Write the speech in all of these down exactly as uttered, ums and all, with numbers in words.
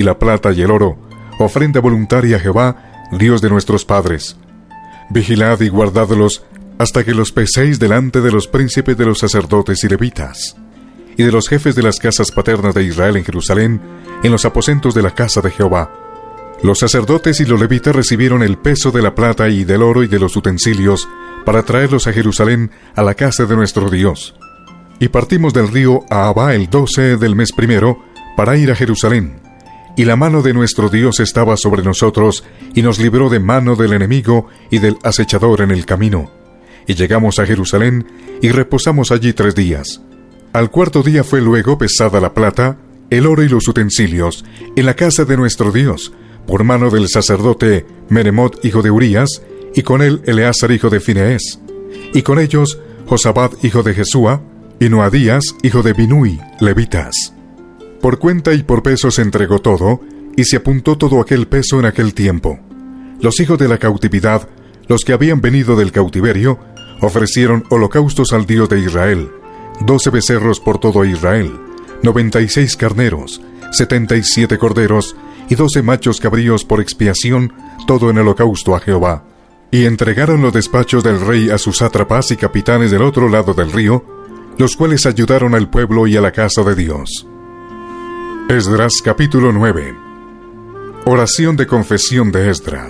la plata y el oro, ofrenda voluntaria a Jehová, Dios de nuestros padres. Vigilad y guardadlos hasta que los peséis delante de los príncipes de los sacerdotes y levitas, y de los jefes de las casas paternas de Israel en Jerusalén, en los aposentos de la casa de Jehová. Los sacerdotes y los levitas recibieron el peso de la plata y del oro y de los utensilios, para traerlos a Jerusalén, a la casa de nuestro Dios. Y partimos del río Ahava el doce del mes primero, para ir a Jerusalén. Y la mano de nuestro Dios estaba sobre nosotros, y nos libró de mano del enemigo y del acechador en el camino. Y llegamos a Jerusalén, y reposamos allí tres días. Al cuarto día fue luego pesada la plata, el oro y los utensilios, en la casa de nuestro Dios, por mano del sacerdote Meremot hijo de Urías, y con él Eleazar hijo de Fineés, y con ellos Josabad hijo de Jesúa, y Noadías hijo de Binui, levitas. Por cuenta y por peso se entregó todo, y se apuntó todo aquel peso en aquel tiempo. Los hijos de la cautividad, los que habían venido del cautiverio, ofrecieron holocaustos al Dios de Israel, doce becerros por todo Israel, noventa y seis carneros, setenta y siete corderos, y doce machos cabríos por expiación, todo en holocausto a Jehová. Y entregaron los despachos del rey a sus sátrapas y capitanes del otro lado del río, los cuales ayudaron al pueblo y a la casa de Dios. Esdras capítulo nueve. Oración de confesión de Esdras.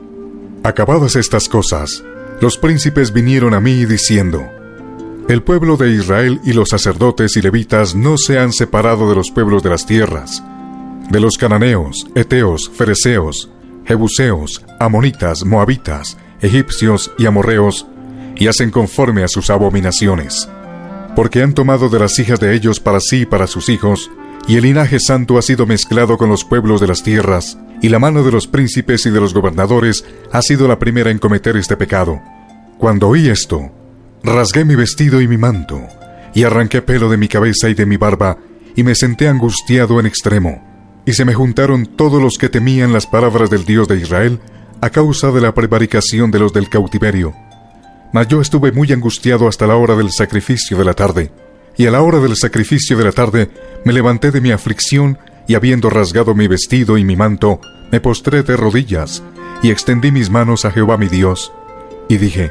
Acabadas estas cosas, los príncipes vinieron a mí diciendo: El pueblo de Israel y los sacerdotes y levitas no se han separado de los pueblos de las tierras, de los cananeos, heteos, fereceos, jebuseos, amonitas, moabitas, egipcios y amorreos, y hacen conforme a sus abominaciones. Porque han tomado de las hijas de ellos para sí y para sus hijos, y el linaje santo ha sido mezclado con los pueblos de las tierras, y la mano de los príncipes y de los gobernadores ha sido la primera en cometer este pecado. Cuando oí esto, rasgué mi vestido y mi manto, y arranqué pelo de mi cabeza y de mi barba, y me senté angustiado en extremo. Y se me juntaron todos los que temían las palabras del Dios de Israel, a causa de la prevaricación de los del cautiverio. Mas yo estuve muy angustiado hasta la hora del sacrificio de la tarde. Y a la hora del sacrificio de la tarde me levanté de mi aflicción, y habiendo rasgado mi vestido y mi manto, me postré de rodillas, y extendí mis manos a Jehová mi Dios, y dije: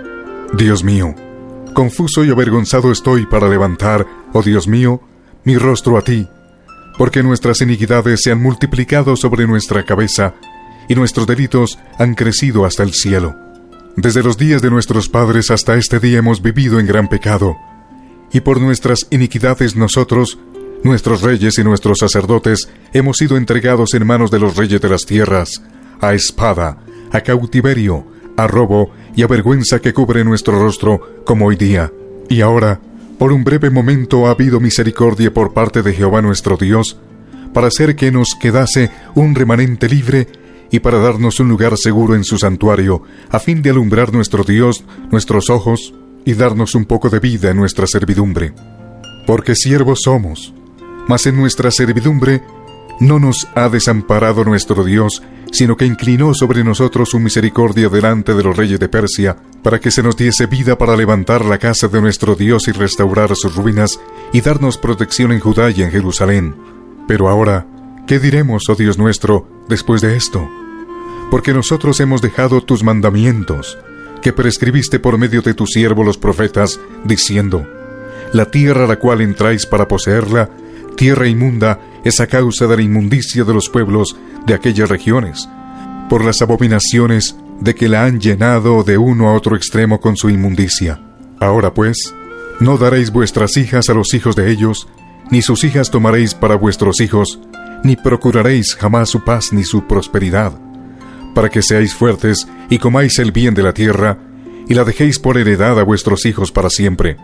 Dios mío, confuso y avergonzado estoy para levantar, oh Dios mío, mi rostro a ti, porque nuestras iniquidades se han multiplicado sobre nuestra cabeza, y nuestros delitos han crecido hasta el cielo. Desde los días de nuestros padres hasta este día hemos vivido en gran pecado, y por nuestras iniquidades nosotros, nuestros reyes y nuestros sacerdotes, hemos sido entregados en manos de los reyes de las tierras, a espada, a cautiverio, a robo y a vergüenza que cubre nuestro rostro, como hoy día. Y ahora, por un breve momento ha habido misericordia por parte de Jehová nuestro Dios, para hacer que nos quedase un remanente libre, y para darnos un lugar seguro en su santuario, a fin de alumbrar nuestro Dios, nuestros ojos, y darnos un poco de vida en nuestra servidumbre. Porque siervos somos, mas en nuestra servidumbre no nos ha desamparado nuestro Dios, sino que inclinó sobre nosotros su misericordia delante de los reyes de Persia, para que se nos diese vida para levantar la casa de nuestro Dios y restaurar sus ruinas, y darnos protección en Judá y en Jerusalén. Pero ahora, ¿qué diremos, oh Dios nuestro, después de esto? Porque nosotros hemos dejado tus mandamientos, que prescribiste por medio de tus siervos los profetas, diciendo: La tierra a la cual entráis para poseerla, tierra inmunda, es a causa de la inmundicia de los pueblos de aquellas regiones, por las abominaciones de que la han llenado de uno a otro extremo con su inmundicia. Ahora pues, no daréis vuestras hijas a los hijos de ellos, ni sus hijas tomaréis para vuestros hijos, ni procuraréis jamás su paz ni su prosperidad, para que seáis fuertes y comáis el bien de la tierra, y la dejéis por heredad a vuestros hijos para siempre.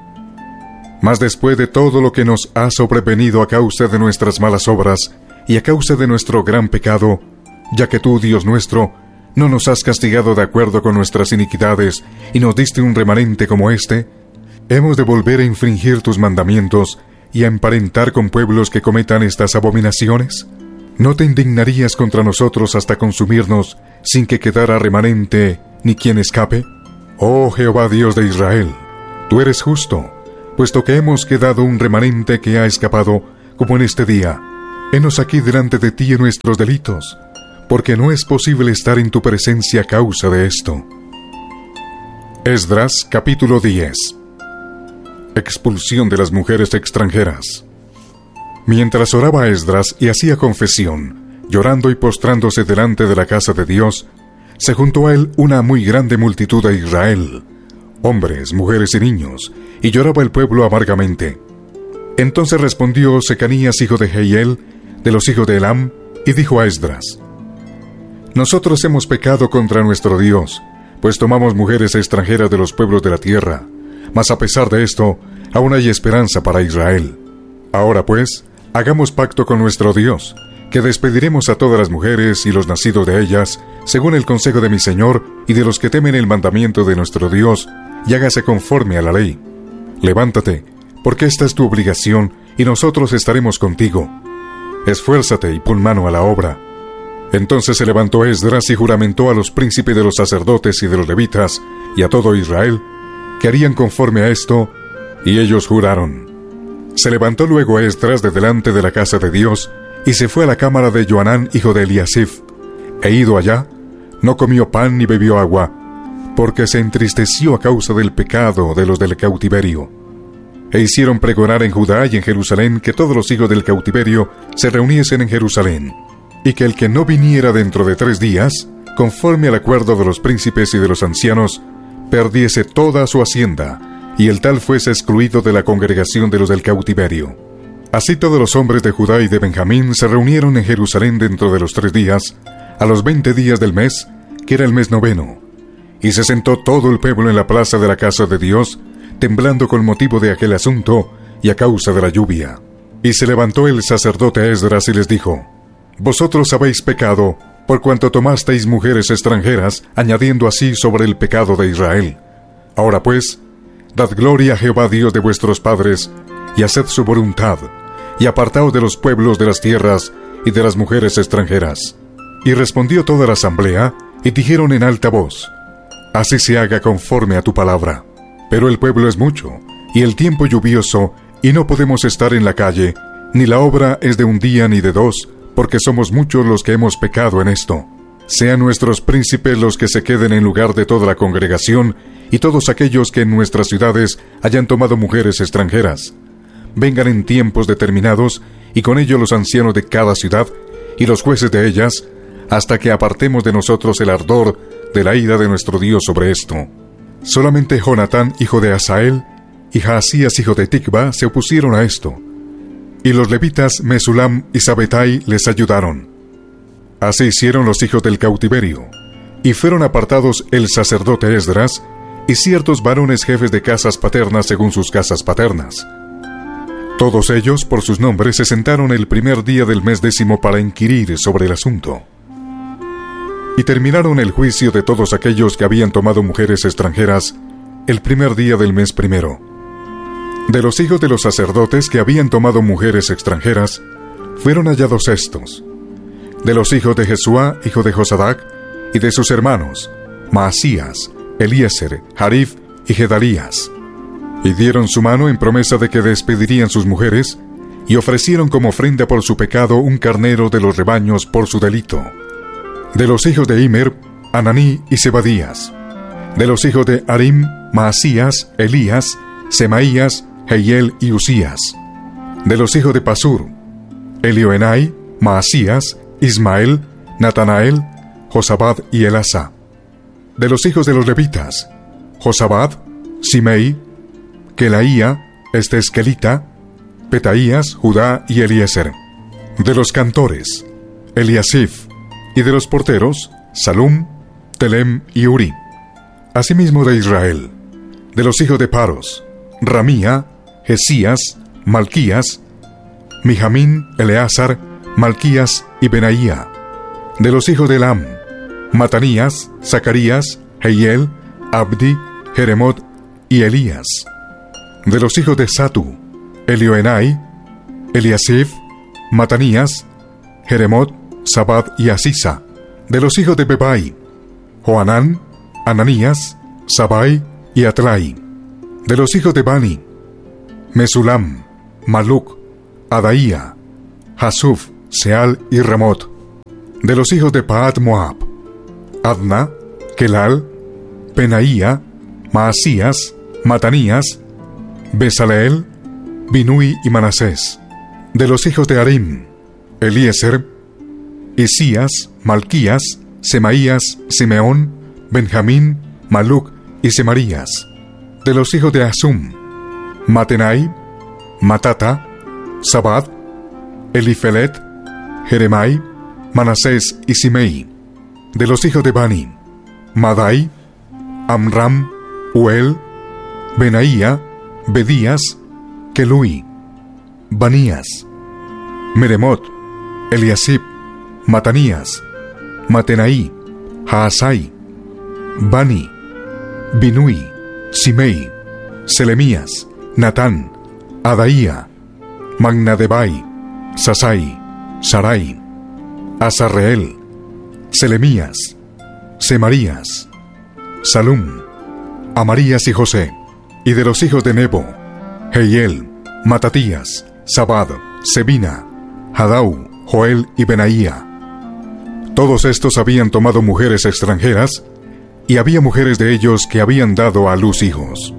Mas después de todo lo que nos ha sobrevenido a causa de nuestras malas obras, y a causa de nuestro gran pecado, ya que tú, Dios nuestro, no nos has castigado de acuerdo con nuestras iniquidades, y nos diste un remanente como este, ¿hemos de volver a infringir tus mandamientos, y a emparentar con pueblos que cometan estas abominaciones? ¿No te indignarías contra nosotros hasta consumirnos, sin que quedara remanente ni quien escape? Oh Jehová Dios de Israel, tú eres justo, puesto que hemos quedado un remanente que ha escapado, como en este día. henos aquí delante de ti en nuestros delitos, porque no es posible estar en tu presencia a causa de esto. Esdras capítulo diez. Expulsión de las mujeres extranjeras. Mientras oraba Esdras y hacía confesión, llorando y postrándose delante de la casa de Dios, se juntó a él una muy grande multitud de Israel, hombres, mujeres y niños, y lloraba el pueblo amargamente. Entonces respondió Secanías, hijo de Jehiel, de los hijos de Elam, y dijo a Esdras: Nosotros hemos pecado contra nuestro Dios, pues tomamos mujeres extranjeras de los pueblos de la tierra, mas a pesar de esto, aún hay esperanza para Israel. Ahora pues, hagamos pacto con nuestro Dios, que despediremos a todas las mujeres y los nacidos de ellas, según el consejo de mi Señor y de los que temen el mandamiento de nuestro Dios, y hágase conforme a la ley. Levántate, porque esta es tu obligación, y nosotros estaremos contigo. Esfuérzate y pon mano a la obra. Entonces se levantó Esdras y juramentó a los príncipes de los sacerdotes y de los levitas, y a todo Israel, que harían conforme a esto, y ellos juraron. Se levantó luego Esdras de delante de la casa de Dios, y se fue a la cámara de Johanán, hijo de Eliasif, e ido allá, no comió pan ni bebió agua, porque se entristeció a causa del pecado de los del cautiverio. E hicieron pregonar en Judá y en Jerusalén que todos los hijos del cautiverio se reuniesen en Jerusalén, y que el que no viniera dentro de tres días, conforme al acuerdo de los príncipes y de los ancianos, perdiese toda su hacienda, y el tal fuese excluido de la congregación de los del cautiverio. Así todos los hombres de Judá y de Benjamín se reunieron en Jerusalén dentro de los tres días, a los veinte días del mes, que era el mes noveno. Y se sentó todo el pueblo en la plaza de la casa de Dios, temblando con motivo de aquel asunto y a causa de la lluvia. Y se levantó el sacerdote Esdras y les dijo: Vosotros habéis pecado, por cuanto tomasteis mujeres extranjeras, añadiendo así sobre el pecado de Israel. Ahora pues, dad gloria a Jehová Dios de vuestros padres, y haced su voluntad, y apartaos de los pueblos de las tierras y de las mujeres extranjeras. Y respondió toda la asamblea, y dijeron en alta voz: Así se haga conforme a tu palabra. Pero el pueblo es mucho, y el tiempo lluvioso, y no podemos estar en la calle, ni la obra es de un día ni de dos, porque somos muchos los que hemos pecado en esto. Sean nuestros príncipes los que se queden en lugar de toda la congregación, y todos aquellos que en nuestras ciudades hayan tomado mujeres extranjeras. Vengan en tiempos determinados, y con ellos los ancianos de cada ciudad, y los jueces de ellas, hasta que apartemos de nosotros el ardor de la ira de nuestro Dios sobre esto. Solamente Jonatán, hijo de Asael, y Jaasías, hijo de Tikva, se opusieron a esto, y los levitas Mesulam y Sabetai les ayudaron. Así hicieron los hijos del cautiverio, y fueron apartados el sacerdote Esdras, y ciertos varones jefes de casas paternas según sus casas paternas. Todos ellos, por sus nombres, se sentaron el primer día del mes décimo para inquirir sobre el asunto. Y terminaron el juicio de todos aquellos que habían tomado mujeres extranjeras el primer día del mes primero. De los hijos de los sacerdotes que habían tomado mujeres extranjeras, fueron hallados estos: de los hijos de Jesuá, hijo de Josadac, y de sus hermanos, Maasías, Eliezer, Jarif y Gedalías. Y dieron su mano en promesa de que despedirían sus mujeres, y ofrecieron como ofrenda por su pecado un carnero de los rebaños por su delito. De los hijos de Immer, Ananí y Zebadías. De los hijos de Harim, Maasías, Elías, Semaías, Jehiel y Usías. De los hijos de Pasur, Elioenai, Maasías, Ismael, Natanael, Josabad y Elasa. De los hijos de los levitas, Josabad, Simei, Kelaía, Estesquelita, Petaías, Judá y Eliezer. De los cantores, Eliasif. Y de los porteros, Salum, Telem y Uri. Asimismo de Israel, de los hijos de Paros, Ramía, Jesías, Malquías, Mijamín, Eleazar, Malquías y Benaía. De los hijos de Elam, Matanías, Zacarías, Jehiel, Abdi, Jeremot y Elías. De los hijos de Satu, Elioenai, Eliasif, Matanías, Jeremot, Sabad y Asisa. De los hijos de Bebai, Johanán, Ananías, Sabai y Atlai. De los hijos de Bani, Mesulam, Maluc, Adaía, Hasuf, Seal y Ramot. De los hijos de Pahat Moab: Adna, Kelal, Penaía, Maasías, Matanías, Besaleel, Binui y Manasés. De los hijos de Harim: Eliezer, Isías, Malquías, Semaías, Simeón, Benjamín, Maluc y Semarías. De los hijos de Asum: Matenai, Matata, Sabad, Elifelet, Jeremai, Manasés y Simei. De los hijos de Bani: Madai, Amram, Uel, Benaía, Bedías, Kelui, Banías, Meremot, Eliasib, Matanías, Matenaí, Haasai, Bani, Binui, Simei, Selemías, Natán, Adaía, Magnadebai, Sasai, Sarai, Azarreel, Selemías, Semarías, Salum, Amarías y José. Y de los hijos de Nebo: Jehiel, Matatías, Sabad, Sebina, Hadau, Joel y Benaía. Todos estos habían tomado mujeres extranjeras, y había mujeres de ellos que habían dado a luz hijos.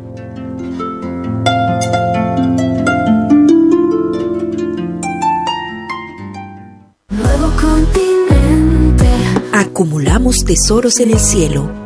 Nuevo Continente. Acumulamos tesoros en el cielo.